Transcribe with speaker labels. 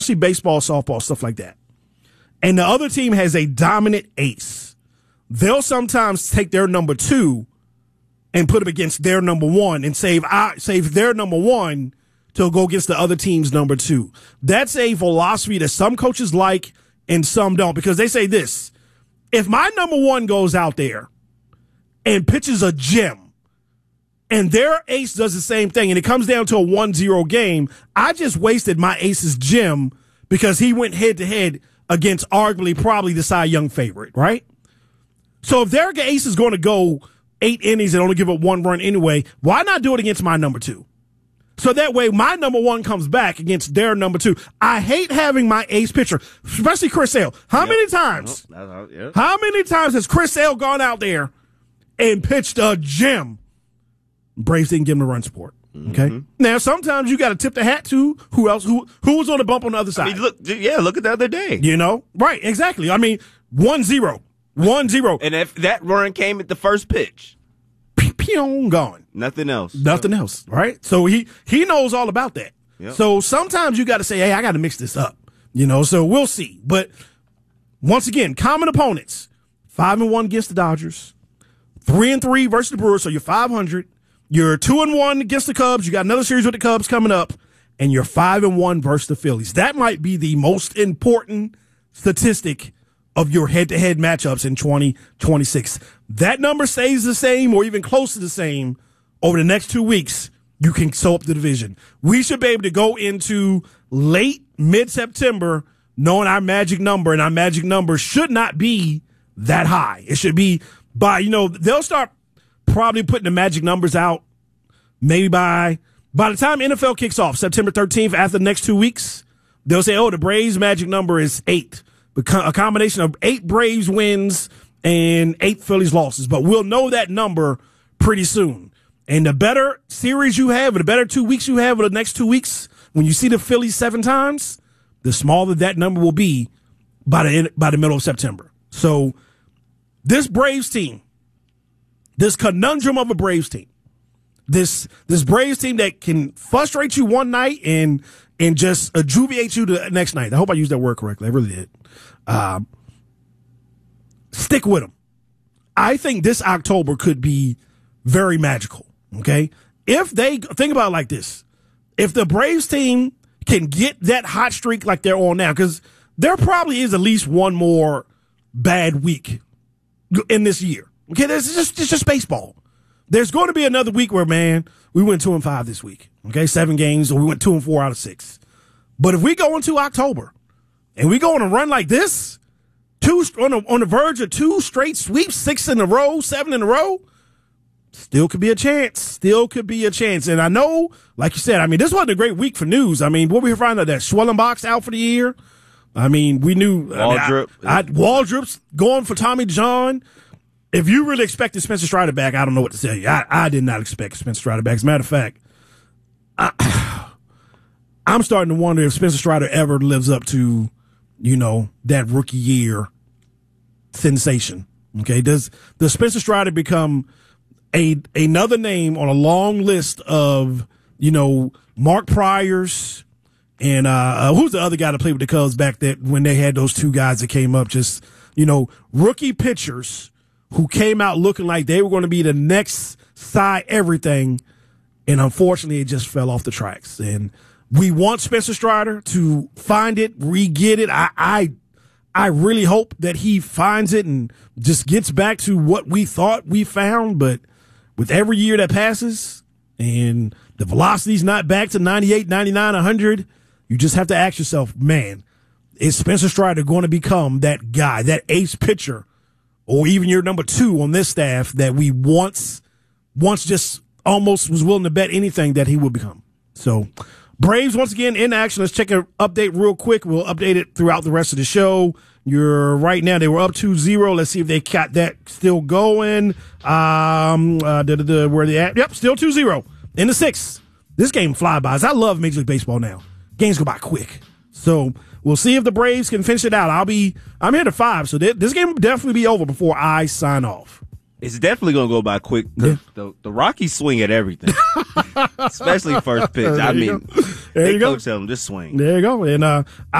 Speaker 1: baseball, softball, stuff like that, and the other team has a dominant ace, they'll sometimes take their number 2 and put them against their number 1 and save their number 1 to go against the other team's number 2. That's a philosophy that some coaches like and some don't, because they say this: if my number 1 goes out there and pitches a gem and their ace does the same thing and it comes down to a 1-0 game, I just wasted my ace's gem because he went head-to-head against arguably probably the Cy Young favorite, right? So if their ace is going to go 8 innings and only give up 1 run anyway, why not do it against my number 2? So that way my number 1 comes back against their number 2. I hate having my ace pitcher, especially Chris Sale. How many times has Chris Sale gone out there and pitched a gem? Braves didn't give him the run support. Okay. Mm-hmm. Now, sometimes you got to tip the hat to who else, who was on the bump on the other side. I mean,
Speaker 2: look at the other day.
Speaker 1: You know? Right, exactly. I mean, 1-0.
Speaker 2: And if that run came at the first pitch,
Speaker 1: gone.
Speaker 2: Nothing else,
Speaker 1: right? So he knows all about that. Yep. So sometimes you got to say, hey, I got to mix this up, so we'll see. But once again, common opponents: 5-1 against the Dodgers, 3-3 versus the Brewers, so you're 500. You're 2-1 against the Cubs. You got another series with the Cubs coming up, and you're 5-1 versus the Phillies. That might be the most important statistic of your head-to-head matchups in 2026. That number stays the same or even close to the same over the next 2 weeks. You can sew up the division. We should be able to go into late mid-September knowing our magic number, and our magic number should not be that high. It should be by, they'll start probably putting the magic numbers out maybe by the time NFL kicks off, September 13th, after the next 2 weeks, they'll say, the Braves magic number is 8. A combination of 8 Braves wins and 8 Phillies losses. But we'll know that number pretty soon. And the better series you have, or the better 2 weeks you have, or the next 2 weeks, when you see the Phillies 7 times, the smaller that number will be by the middle of September. So this Braves team, this conundrum of a Braves team, this Braves team that can frustrate you one night and just adjuvate you the next night. I hope I used that word correctly. I really did. Stick with them. I think this October could be very magical. Okay. If they think about it like this, if the Braves team can get that hot streak like they're on now, because there probably is at least one more bad week in this year. Okay. It's just baseball. There's going to be another week where, man, we went 2-5 this week. Okay. 7 games, or we went 2-4 out of 6. But if we go into October and we go on a run like this, on the verge of 2 straight sweeps, 6 in a row, 7 in a row, still could be a chance. And I know, like you said, this wasn't a great week for news. What we find out that Schwellenbach's out for the year. We knew Waldrop's going for Tommy John. If you really expected Spencer Strider back, I don't know what to tell you. I did not expect Spencer Strider back. As a matter of fact, I'm starting to wonder if Spencer Strider ever lives up to, that rookie year sensation. Okay, does Spencer Strider become another name on a long list of, Mark Pryors and who's the other guy that played with the Cubs back when they had those 2 guys that came up, just, rookie pitchers who came out looking like they were going to be the next Cy everything, and unfortunately it just fell off the tracks. And we want Spencer Strider to find it, re-get it. I really hope that he finds it and just gets back to what we thought we found. But with every year that passes and the velocity's not back to 98, 99, 100, you just have to ask yourself, man, is Spencer Strider going to become that guy, that ace pitcher, or even your number 2 on this staff that we once just almost was willing to bet anything that he would become? So Braves, once again, in action. Let's check an update real quick. We'll update it throughout the rest of the show. Right now, they were up 2-0. Let's see if they got that still going. Where they at? Yep, still 2-0 in the 6th. This game flybys. I love Major League Baseball now. Games go by quick. So we'll see if the Braves can finish it out. I'm here to 5, so this game will definitely be over before I sign off.
Speaker 2: It's definitely going to go by quick.
Speaker 1: Yeah.
Speaker 2: The Rockies swing at everything, especially first pitch. I mean, they coach them just swing.
Speaker 1: There you go. And